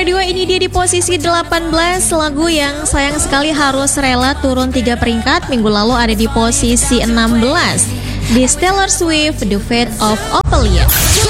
Radio ini dia di posisi 18. Lagu yang sayang sekali harus rela turun 3 peringkat minggu lalu ada di posisi 16. Di Taylor Swift, The Fate of Ophelia.